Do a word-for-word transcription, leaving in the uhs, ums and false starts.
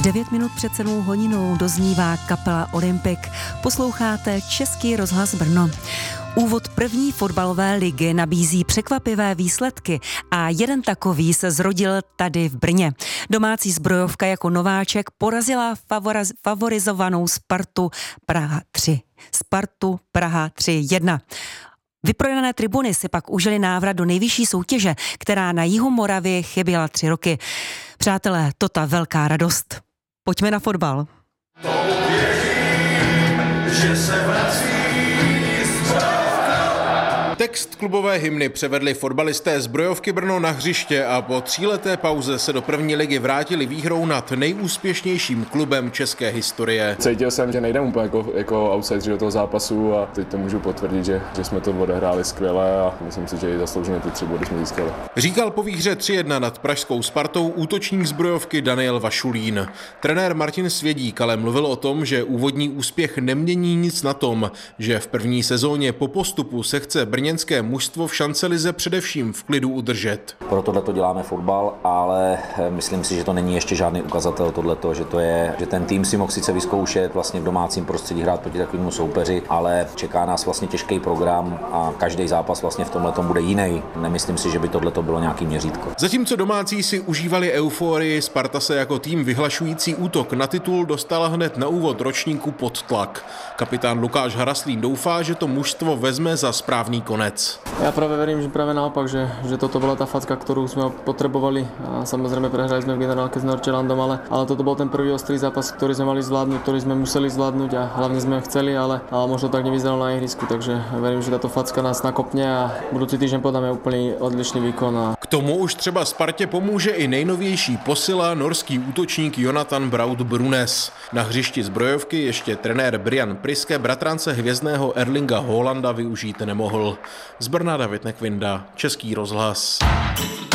Devět minut před sedmou hodinou doznívá kapela Olympik. Posloucháte Český rozhlas Brno. Úvod první fotbalové ligy nabízí překvapivé výsledky a jeden takový se zrodil tady v Brně. Domácí zbrojovka jako nováček porazila favoriz- favorizovanou Spartu Praha tři. Spartu Praha tři jedna. Vyprodané tribuny si pak užili návrat do nejvyšší soutěže, která na jihu Moravy chyběla tři roky. Přátelé, to ta velká radost. Pojďme na fotbal. Že se vrací. Text klubové hymny převedli fotbalisté Zbrojovky Brno na hřiště a po tříleté pauze se do první ligy vrátili výhrou nad nejúspěšnějším klubem české historie. Cítil jsem, že nejdem úplně jako, jako outsideri do toho zápasu a teď to můžu potvrdit, že, že jsme to odehráli skvěle a myslím si, že i zaslouženě ty tři body jsme získali. Říkal po výhře tři jedna nad pražskou Spartou útočník Zbrojovky Daniel Vašulín. Trenér Martin Svědík ale mluvil o tom, že úvodní úspěch nemění nic na tom, že v první sezóně po postupu se chce brněnské mužstvo v šancelize především v klidu udržet. Pro tohleto děláme fotbal, ale myslím si, že to není ještě žádný ukazatel tohleto, že to je, že ten tým si mohl sice vyzkoušet vlastně v domácím prostředí hrát proti takovému soupeři, ale čeká nás vlastně těžký program a každý zápas vlastně v tomhletom bude jiný. Nemyslím si, že by tohleto bylo nějaký měřítko. Zatímco domácí si užívali euforii, Sparta se jako tým vyhlašující útok na titul dostala hned na úvod ročníku pod tlak. Kapitán Lukáš Haraslín doufá, že to mužstvo vezme za správný konec. Ja práve verím, že práve naopak, že, že toto bola tá facka, ktorú sme potrebovali a samozrejme prehrali sme v generálke s Norčelandom, ale, ale toto bol ten prvý ostrý zápas, ktorý sme mali zvládnuť, ktorý sme museli zvládnuť a hlavne sme chceli, ale, ale možno tak nevyzeralo na ihrisku, takže verím, že táto facka nás nakopne a budúci týždeň podáme úplný odlišný výkon. A... K tomu už třeba Spartě pomůže i nejnovější posila, norský útočník Jonathan Braut Brunes. Na hřišti Zbrojovky ještě trenér Brian Priske bratrance hvězdného Erlinga Haalanda využít nemohl. Z Brna David Nekvinda, Český rozhlas.